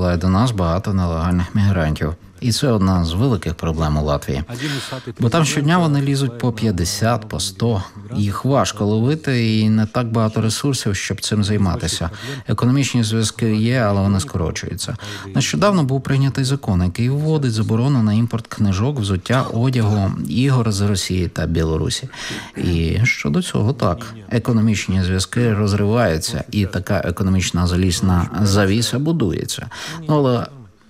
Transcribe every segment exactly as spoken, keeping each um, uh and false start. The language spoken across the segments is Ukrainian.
надсилає до нас багато нелегальних мігрантів. І це одна з великих проблем у Латвії. Бо там щодня вони лізуть по п'ятдесят, по сто. Їх важко ловити і не так багато ресурсів, щоб цим займатися. Економічні зв'язки є, але вони скорочуються. Нещодавно був прийнятий закон, який вводить заборону на імпорт книжок, взуття, одягу, ігор з Росії та Білорусі. І щодо цього так. Економічні зв'язки розриваються, і така економічна залізна завіса будується. Ну, але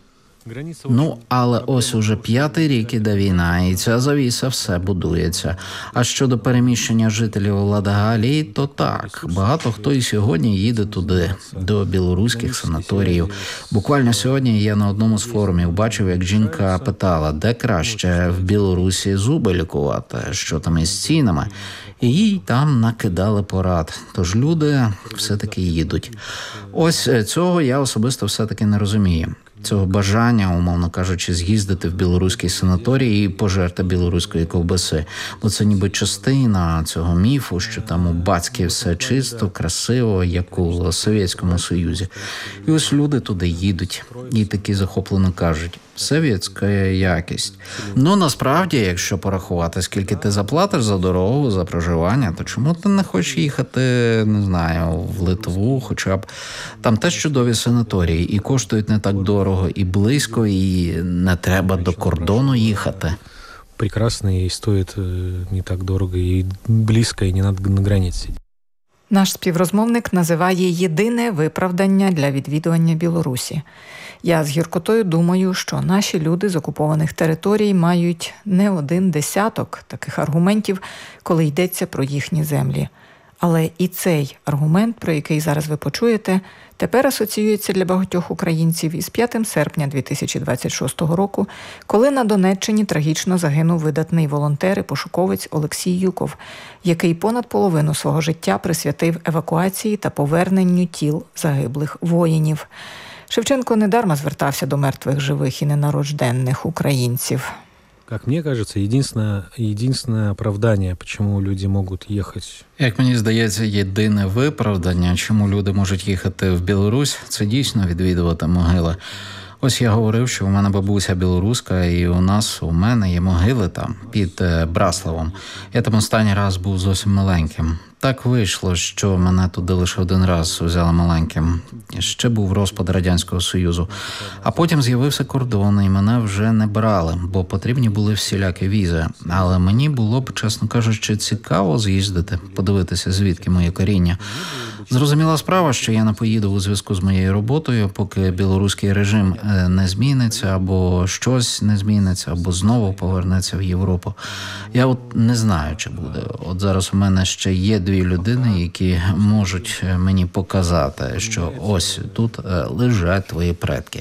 Ну, але ось уже п'ятий рік іде війна, і ця завіса все будується. А щодо переміщення жителів Латгалії, то так. Багато хто і сьогодні їде туди, до білоруських санаторіїв. Буквально сьогодні я на одному з форумів бачив, як жінка питала, де краще в Білорусі зуби лікувати, що там із цінами. І їй там накидали порад. Тож люди все-таки їдуть. Ось цього я особисто все-таки не розумію. Цього бажання, умовно кажучи, з'їздити в білоруський санаторій і пожерти білоруської ковбаси. Бо це ніби частина цього міфу, що там у Бацькі все чисто, красиво, як у Совєтському Союзі. І ось люди туди їдуть і такі захоплено кажуть, совєтська якість. Ну, насправді, якщо порахувати, скільки ти заплатиш за дорогу, за проживання, то чому ти не хочеш їхати, не знаю, в Литву, хоча б там теж чудові санаторії, і коштують не так дорого, і близько, і не треба до кордону їхати. Прекрасно, і стоїть не так дорого, і близько, і не треба на границі сидіти. Наш співрозмовник називає єдине виправдання для відвідування Білорусі. Я з гіркотою думаю, що наші люди з окупованих територій мають не один десяток таких аргументів, коли йдеться про їхні землі. Але і цей аргумент, про який зараз ви почуєте, тепер асоціюється для багатьох українців із п'ятого серпня дві тисячі двадцять шостого року, коли на Донеччині трагічно загинув видатний волонтер і пошуковець Олексій Юков, який понад половину свого життя присвятив евакуації та поверненню тіл загиблих воїнів. Шевченко недарма звертався до мертвих живих і ненарожденних українців. Как мне кажется, единственное, единственное оправдание, почему люди можуть їхати. Як мені здається, єдине виправдання, чому люди можуть їхати в Білорусь, це дійсно відвідувати могили. Ось я говорив, що у мене бабуся білоруська, і у нас, у мене є могили там, під Браславом. Я там останній раз був зовсім маленьким. Так вийшло, що мене туди лише один раз взяли маленьким. Ще був розпад Радянського Союзу. А потім з'явився кордон, і мене вже не брали, бо потрібні були всілякі візи. Але мені було б, чесно кажучи, цікаво з'їздити, подивитися, звідки моє коріння. Зрозуміла справа, що я не поїду у зв'язку з моєю роботою, поки білоруський режим не зміниться, або щось не зміниться, або знову повернеться в Європу. Я от не знаю, чи буде. От зараз у мене ще є дві людини, які можуть мені показати, що ось тут лежать твої предки.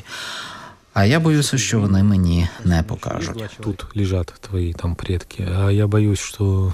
А я боюся, що вони мені не покажуть. Тут лежать твої там предки, а я боюсь, що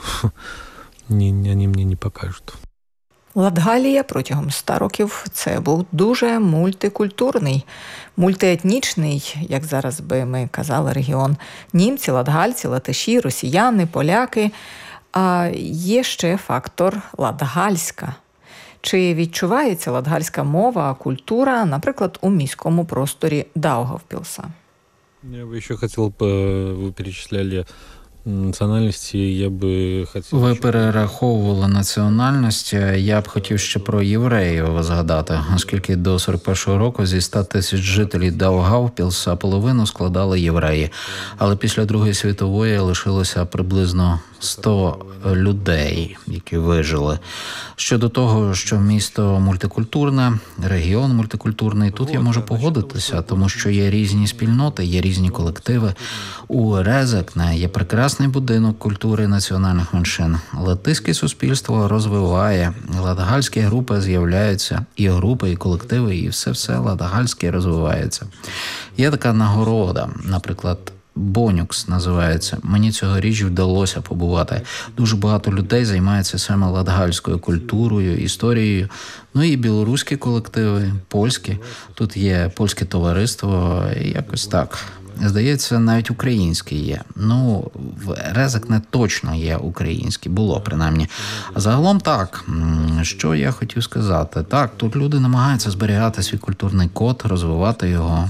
вони мені не покажуть. Латгалія протягом ста років – це був дуже мультикультурний, мультиетнічний, як зараз би ми казали, регіон. Німці, латгальці, латиші, росіяни, поляки. А є ще фактор латгальська. Чи відчувається латгальська мова, культура, наприклад, у міському просторі Даугавпілса? Я би ще хотів, ви перечисляли національності, я би хотів... Ви перераховували національності, я б хотів ще про євреїв згадати, оскільки до сорок першого року зі ста тисяч жителів Даугавпілса половину складали євреї. Але після Другої світової лишилося приблизно сто людей, які вижили. Щодо того, що місто мультикультурне, регіон мультикультурний, тут я можу погодитися, тому що є різні спільноти, є різні колективи. У Резекне є прекрасний будинок культури національних меншин. Латиське суспільство розвиває, латгальські групи з'являються, і групи, і колективи, і все-все латгальське розвивається. Є така нагорода, наприклад, Бонюкс називається. Мені цьогоріч вдалося побувати. Дуже багато людей займаються саме латгальською культурою, історією. Ну і білоруські колективи, польські. Тут є польське товариство, якось так. Здається, навіть українські є. Ну, в Резекне точно є українські, було принаймні. А загалом так, що я хотів сказати. Так, тут люди намагаються зберігати свій культурний код, розвивати його.